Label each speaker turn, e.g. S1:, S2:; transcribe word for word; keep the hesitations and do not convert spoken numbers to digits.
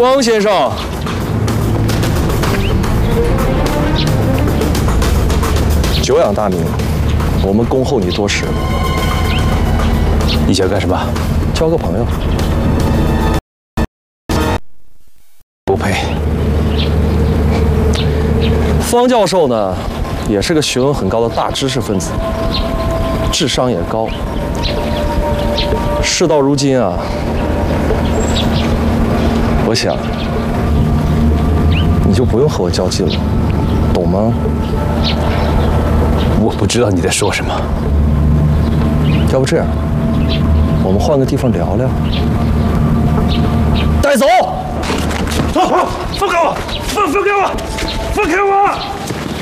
S1: 方先生，久仰大名，我们恭候你多时。
S2: 你想干什么？
S1: 交个朋友。
S2: 不配。
S1: 方教授呢，也是个学问很高的大知识分子，智商也高。事到如今啊，我想你就不用和我较劲了，懂吗？
S2: 我不知道你在说什么。
S1: 要不这样，我们换个地方聊聊。带走！
S3: 放放放开我！放放开我！放开我！